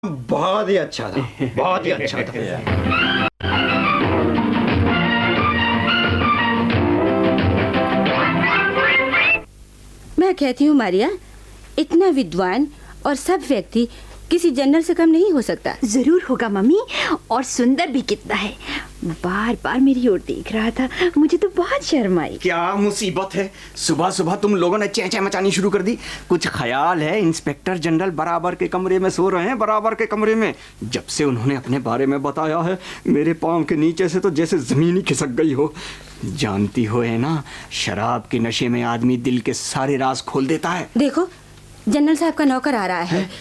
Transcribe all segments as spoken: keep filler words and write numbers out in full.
बहुत ही अच्छा था, बहुत ही अच्छा था। मैं कहती हूँ मारिया, इतना विद्वान और सब व्यक्ति किसी जनरल से कम नहीं हो सकता। जरूर होगा मम्मी, और सुंदर भी कितना है। बार बार मेरी ओर देख रहा था, मुझे तो बहुत शर्म आई। क्या मुसीबत है, सुबह सुबह तुम लोगों ने चें चें मचानी शुरू कर दी। कुछ ख्याल है इंस्पेक्टर जनरल बराबर के कमरे में सो रहे हैं, बराबर के कमरे में। जब से उन्होंने अपने बारे में बताया है, मेरे पाँव के नीचे से तो जैसे जमीन ही खिसक गई हो। जानती हो है ना, शराब के नशे में आदमी दिल के सारे राज खोल देता है। देखो, जनरल साहब का नौकर आ रहा है।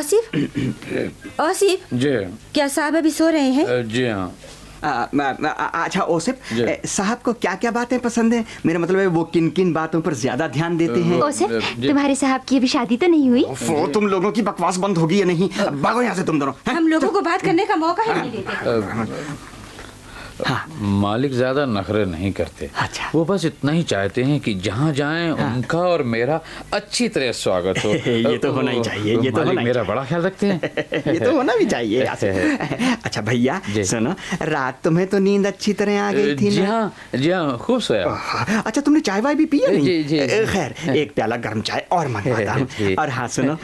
औसिफ, औसिफ जी क्या साहब अभी सो रहे हैं? जी हाँ। अच्छा औसिफ साहब को क्या क्या बातें पसंद है? मेरा मतलब है वो किन किन बातों पर ज्यादा ध्यान देते हैं? औसिफ, तुम्हारे साहब की अभी शादी तो नहीं हुई? वो तुम लोगों की बकवास बंद होगी या नहीं? भागो यहाँ से तुम दोनों। हम लोगों को बात करने का मौका ही नहीं देते। हाँ। मालिक ज्यादा नखरे नहीं करते। अच्छा। वो बस इतना ही चाहते हैं कि जहाँ जाएं हाँ। उनका और मेरा अच्छी तरह स्वागत हो। ये तो होना ही चाहिए, ये तो मालिक मेरा बड़ा ख्याल रखते हैं। ये तो होना भी चाहिए। अच्छा भैया सुनो, रात तुम्हें तो नींद अच्छी तरह आ गई थी? जी हाँ, जी हाँ, खूब सोया। अच्छा, तुमने चाय वाय भी पिया नहीं? जी जी। खैर, एक प्याला गर्म चाय और मंगवाता हूँ। और हाँ सुनो,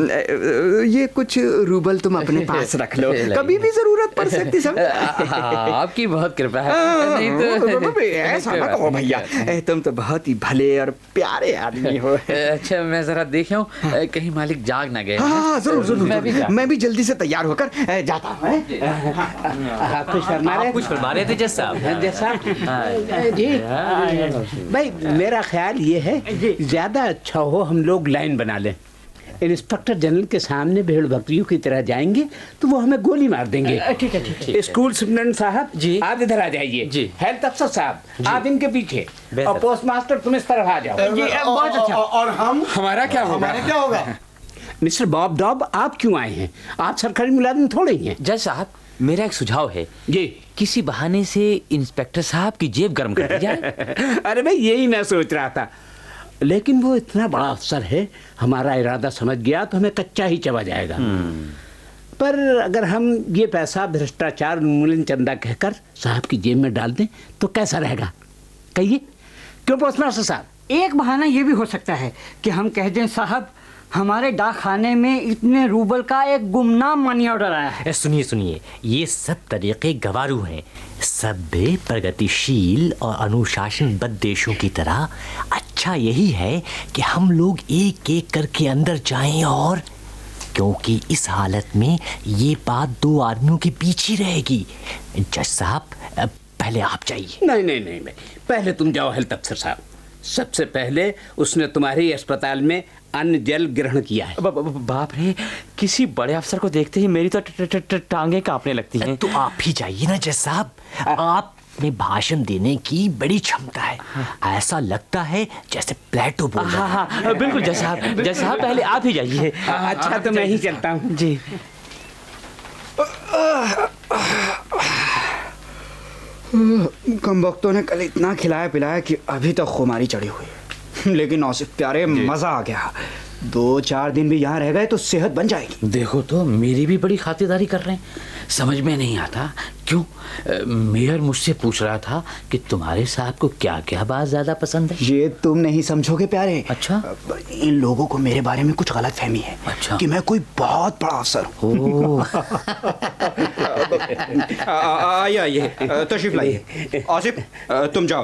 ये कुछ रूबल तुम अपने पास रख लो, कभी भी जरूरत पड़ सकती। सब आपकी बहुत कृपा है। नहीं तो ऐसा ना कहो भैया, तुम तो बहुत ही भले और प्यारे आदमी हो। अच्छा, मैं जरा देख आऊं, कहीं मालिक जाग ना गए। हाँ जरूर जरूर, मैं भी मैं भी जल्दी से तैयार होकर जाता हूँ। आप कुछ फरमा रहे कुछ फरमा रहे थे जज साहब? जज साहब जी, भाई मेरा ख्याल ये है ज्यादा अच्छा हो हम लोग लाइन बना लें। इंस्पेक्टर जनरल के सामने भेड़ बकरियों की तरह जाएंगे तो वो हमें गोली मार देंगे। ठीक है, ठीक है। स्कूल सुपरडेंट साहब जी, आप इधर आ जाइए। जी। हेल्थ अफसर साहब आप इनके पीछे, और पोस्ट मास्टर तुम इस तरफ आ जाओ। जी बहुत अच्छा। और हम हमारा क्या होगा? हमारा क्या होगा? मिस्टर बॉब डॉब, आप क्यों आए हैं? आप सरकारी मुलाजिम थोड़े ही हैं। जज साहब, मेरा एक सुझाव है जी। किसी बहाने से इंस्पेक्टर साहब की जेब गर्म कर दी जाए। अरे भाई, यही मैं सोच रहा था, लेकिन वो इतना बड़ा अफसर है, हमारा इरादा समझ गया तो हमें कच्चा ही चबा जाएगा। पर अगर हम ये पैसा भ्रष्टाचार उन्मूलन चंदा कहकर साहब की जेब में डाल दें तो कैसा रहेगा? कहिए, क्यों पोस्ट मास्टर साहब? एक बहाना ये भी हो सकता है कि हम कह दें साहब, हमारे डाक खाने में इतने रूबल का एक गुमनाम मनी ऑर्डर आया है। सुनिए सुनिए, ये सब तरीके गवारू हैं। सभ्य, प्रगतिशील और अनुशासनबद्ध देशों की तरह अच्छा यही है कि हम लोग एक एक करके अंदर जाएं, और क्योंकि इस हालत में ये बात दो आदमियों के पीछे रहेगी। जज साहब, पहले आप जाइए। नहीं नहीं नहीं नहीं, पहले तुम जाओ हेल्थ अफसर साहब। सबसे पहले उसने तुम्हारे अस्पताल में अन्न जल ग्रहण किया है। बाप रे, किसी बड़े अफसर को देखते ही मेरी तो टांगे कांपने लगती हैं। तो आप ही जाइए ना जज साहब, आप में भाषण देने की बड़ी क्षमता है। ऐसा लगता है जैसे प्लेटो बोल रहा है। हाँ हाँ बिल्कुल जज साहब, जज साहब पहले आप ही जाइए। अच्छा तो मैं ही चलता हूँ जी। कम वक्तों ने कल इतना खिलाया पिलाया कि अभी तक खुमारी चढ़ी हुई है। लेकिन औसिफ प्यारे, मजा आ गया। दो चार दिन भी यहाँ रह गए तो सेहत बन जाएगी। देखो तो, मेरी भी बड़ी खातिरदारी कर रहे हैं। समझ में नहीं आता क्यों। मेयर मुझसे पूछ रहा था कि तुम्हारे साहब को क्या क्या बात ज्यादा पसंद है। ये तुम नहीं समझोगे प्यारे। अच्छा। इन लोगों को मेरे बारे में कुछ गलत फहमी है। अच्छा। कि मैं कोई बहुत बड़ा अफसर हूँ। आइए आइए, तशरीफ लाइए। आसिफ तुम जाओ।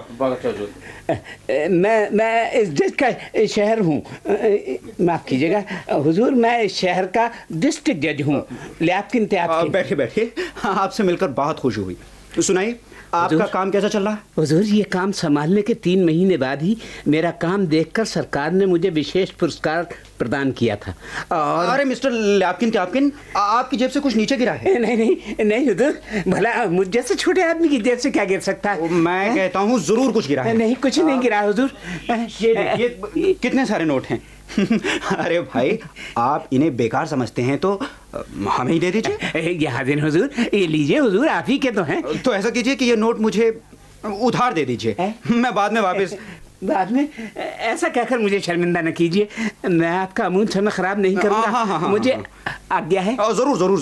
मैं मैं इस देश का शहर हूँ, माफ कीजिएगा हुजूर, मैं इस शहर का डिस्ट्रिक्ट जज हूँ। लियाकत त्याब। बैठे बैठे, आपसे मिलकर बहुत खुशी हुई। सुनाइए, आपका काम कैसा चल रहा है? हुजूर, ये काम संभालने के तीन महीने बाद ही मेरा काम देखकर सरकार ने मुझे विशेष पुरस्कार प्रदान किया था। और अरे मिस्टर लैपकिन त्यापकिन, आपकी जेब से कुछ नीचे गिरा है? नहीं नहीं नहीं हुजूर, भला मुझ जैसे छोटे आदमी की जेब से क्या गिर सकता है? मैं है? कहता हूँ जरूर कुछ गिरा है। नहीं, कुछ नहीं गिरा हुजूर। ये देखिए, कितने सारे नोट हैं। अरे भाई, आप इन्हें बेकार समझते हैं तो हमें ही दे दीजिए। ये हाजिर हुजूर, ये लीजिए हुजूर, आप ही के तो हैं। तो ऐसा कीजिए कि ये नोट मुझे उधार दे दीजिए, मैं बाद में वापस। बाद में? ऐसा कहकर मुझे शर्मिंदा न कीजिए, मैं आपका अमूल समय खराब नहीं करूंगा। हाँ, हाँ, हाँ, मुझे हाँ। आज्ञा है। जरूर जरूर।